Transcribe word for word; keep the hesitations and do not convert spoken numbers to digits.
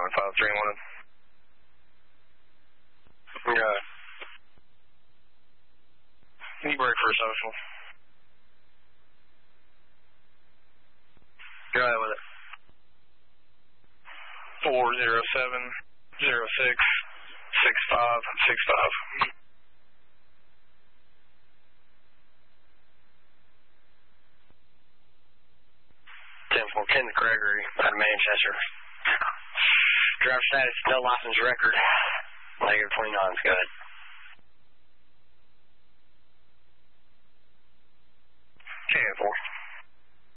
nine five three one. Yeah. You break for a social. Go ahead with it. Four zero seven zero six six five six five. ten four Kenneth Gregory out of Manchester. Driver status, no license record. Negative twenty-nine, go ahead.